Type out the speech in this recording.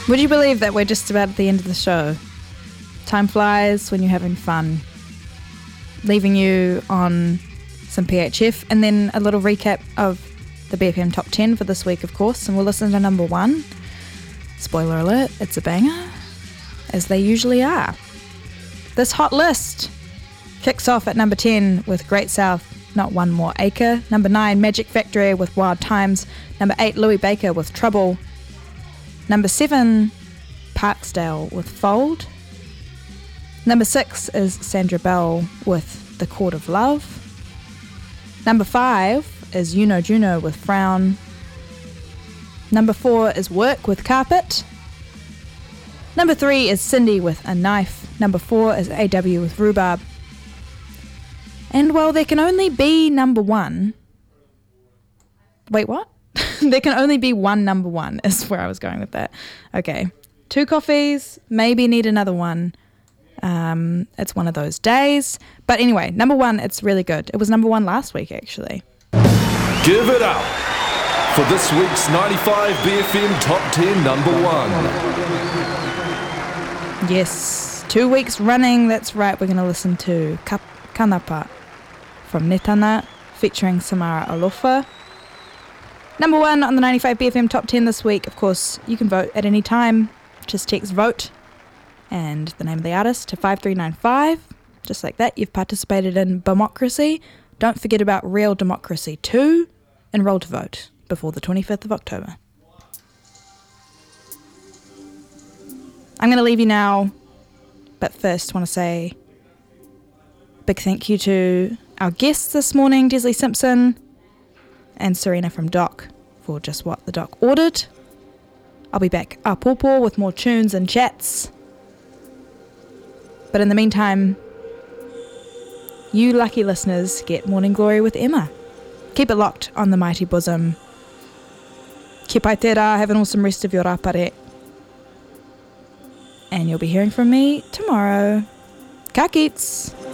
Would you believe that we're just about at the end of the show? Time flies when you're having fun. Leaving you on some PHF and then a little recap of the BFM Top 10 for this week, of course, and we'll listen to number 1. Spoiler alert, it's a banger, as they usually are. This hot list kicks off at number 10 with Great South, Not One More Acre. Number 9, Magic Factory with Wild Times. Number 8, Louis Baker with Trouble. Number 7, Parksdale with Fold. Number 6 is Sandra Bell with The Court of Love. Number 5 is Juno with Frown. Number 4 is Work with Carpet. Number 3 is Cindy with A Knife. Number 4 is AW with Rhubarb. And while there can only be number 1... Wait, what? There can only be one number 1 is where I was going with that. Okay. 2 coffees, maybe need another one. It's one of those days. But anyway, number 1, it's really good. It was number 1 last week, actually. Give it up for this week's 95 BFM Top 10 number 1. Yes, 2 weeks running, that's right. We're going to listen to Kanapa from Netana featuring Samara Alofa. Number 1 on the 95 BFM Top 10 this week. Of course, you can vote at any time. Just text VOTE and the name of the artist to 5395. Just like that, you've participated in Democracy. Don't forget about Real Democracy too. Enroll to vote before the 25th of October. I'm going to leave you now, but first I want to say a big thank you to our guests this morning, Desley Simpson and Serena from Doc, for just what the Doc ordered. I'll be back a pawpaw with more tunes and chats. But in the meantime, you lucky listeners get Morning Glory with Emma. Keep it locked on the mighty bosom. Kia pai tērā, have an awesome rest of your rapare. And you'll be hearing from me tomorrow. Ka kits!